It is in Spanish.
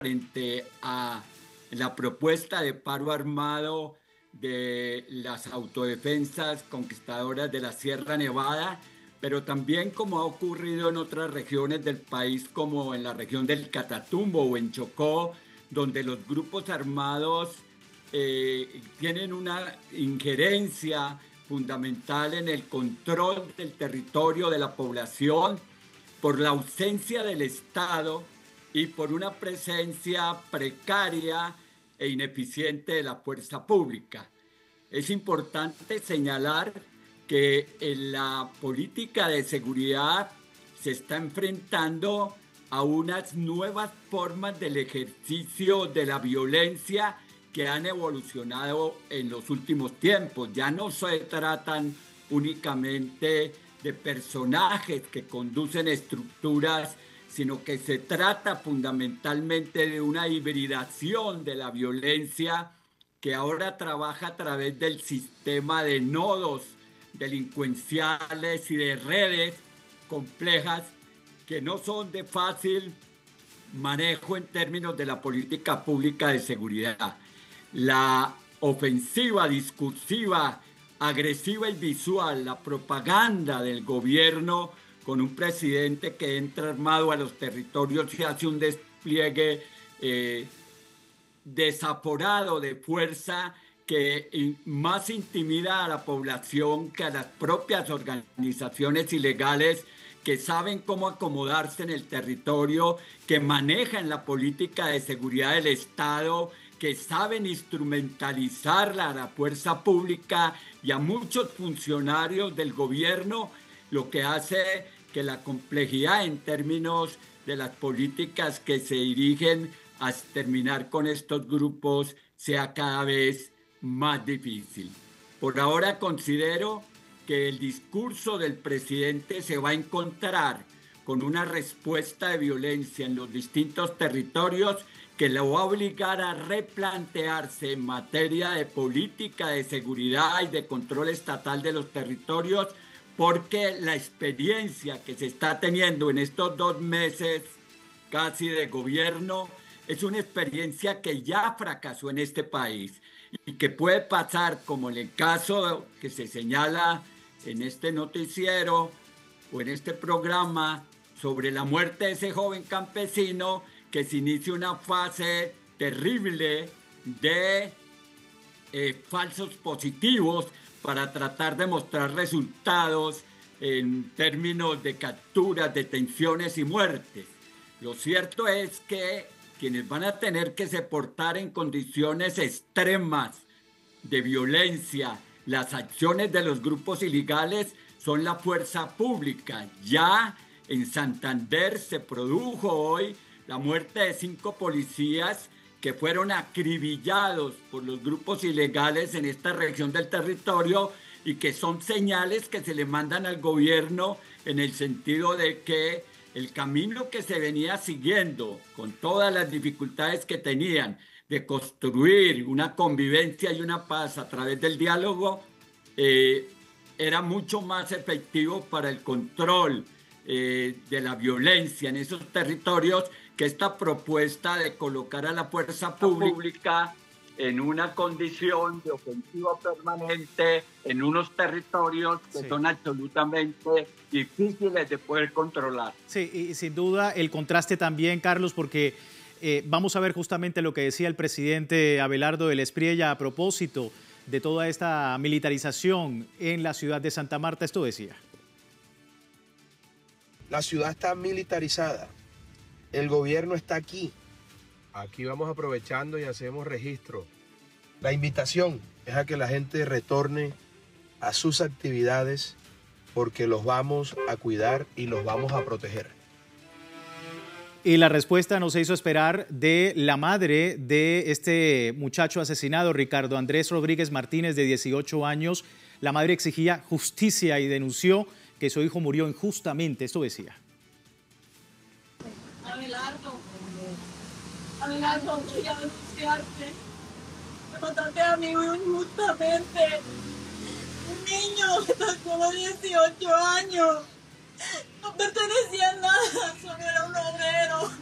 frente a la propuesta de paro armado de las autodefensas conquistadoras de la Sierra Nevada, pero también como ha ocurrido en otras regiones del país, como en la región del Catatumbo o en Chocó, donde los grupos armados tienen una injerencia fundamental en el control del territorio de la población por la ausencia del Estado y por una presencia precaria e ineficiente de la fuerza pública. Es importante señalar que en la política de seguridad se está enfrentando a unas nuevas formas del ejercicio de la violencia que han evolucionado en los últimos tiempos. Ya no se tratan únicamente de personajes que conducen estructuras, sino que se trata fundamentalmente de una hibridación de la violencia que ahora trabaja a través del sistema de nodos delincuenciales y de redes complejas que no son de fácil manejo en términos de la política pública de seguridad. La ofensiva discursiva, agresiva y visual, la propaganda del gobierno con un presidente que entra armado a los territorios y hace un despliegue desaforado de fuerza que más intimida a la población que a las propias organizaciones ilegales que saben cómo acomodarse en el territorio, que manejan la política de seguridad del Estado, que saben instrumentalizarla a la fuerza pública y a muchos funcionarios del gobierno, lo que hace que la complejidad en términos de las políticas que se dirigen a terminar con estos grupos sea cada vez más difícil. Por ahora considero que el discurso del presidente se va a encontrar con una respuesta de violencia en los distintos territorios que lo va a obligar a replantearse en materia de política de seguridad y de control estatal de los territorios, porque la experiencia que se está teniendo en estos 2 meses casi de gobierno es una experiencia que ya fracasó en este país y que puede pasar, como en el caso que se señala en este noticiero o en este programa sobre la muerte de ese joven campesino, que se inicia una fase terrible de falsos positivos para tratar de mostrar resultados en términos de capturas, detenciones y muertes. Lo cierto es que quienes van a tener que soportar en condiciones extremas de violencia las acciones de los grupos ilegales son la fuerza pública. Ya en Santander se produjo hoy la muerte de 5 policías que fueron acribillados por los grupos ilegales en esta región del territorio y que son señales que se le mandan al gobierno en el sentido de que el camino que se venía siguiendo con todas las dificultades que tenían de construir una convivencia y una paz a través del diálogo era mucho más efectivo para el control de la violencia en esos territorios que esta propuesta de colocar a la fuerza pública en una condición de ofensiva permanente en unos territorios que son absolutamente difíciles de poder controlar. Sí, y sin duda el contraste también, Carlos, porque vamos a ver justamente lo que decía el presidente Abelardo del Espriella a propósito de toda esta militarización en la ciudad de Santa Marta. Esto decía: la ciudad está militarizada, el gobierno está aquí. Aquí vamos aprovechando y hacemos registro. La invitación es a que la gente retorne a sus actividades porque los vamos a cuidar y los vamos a proteger. Y la respuesta no se hizo esperar de la madre de este muchacho asesinado, Ricardo Andrés Rodríguez Martínez, de 18 años. La madre exigía justicia y denunció que su hijo murió injustamente. Esto decía: Abelardo, voy a denunciarte. Me mataste a mi hijo injustamente. Un niño de tan solo 18 años. No pertenecía a nada, solo era un obrero.